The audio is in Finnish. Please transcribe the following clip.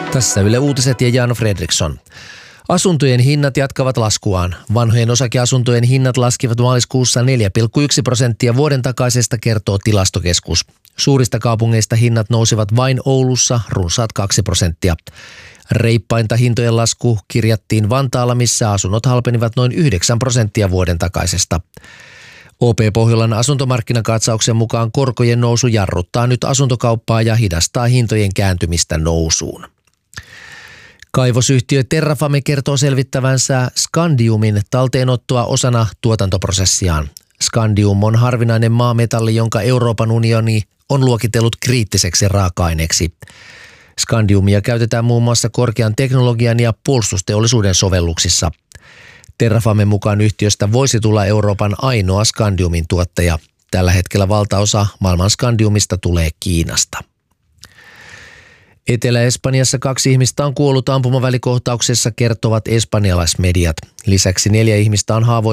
Tässä Yle Uutiset ja Jaano Fredriksson. Asuntojen hinnat jatkavat laskuaan. Vanhojen osakeasuntojen hinnat laskivat maaliskuussa 4,1% vuoden takaisesta, kertoo Tilastokeskus. Suurista kaupungeista hinnat nousivat vain Oulussa runsaat 2%. Reippainta hintojen lasku kirjattiin Vantaalla, missä asunnot halpenivat noin 9% vuoden takaisesta. OP Pohjolan asuntomarkkinakatsauksen mukaan korkojen nousu jarruttaa nyt asuntokauppaa ja hidastaa hintojen kääntymistä nousuun. Kaivosyhtiö Terrafame kertoo selvittävänsä skandiumin talteenottoa osana tuotantoprosessiaan. Skandium on harvinainen maametalli, jonka Euroopan unioni on luokitellut kriittiseksi raaka-aineeksi. Skandiumia käytetään muun muassa korkean teknologian ja puolustusteollisuuden sovelluksissa. Terrafamen mukaan yhtiöstä voisi tulla Euroopan ainoa skandiumin tuottaja. Tällä hetkellä valtaosa maailman skandiumista tulee Kiinasta. Etelä-Espanjassa 2 ihmistä on kuollut ampumavälikohtauksessa, kertovat espanjalaismediat. Lisäksi 4 ihmistä on haavoittunut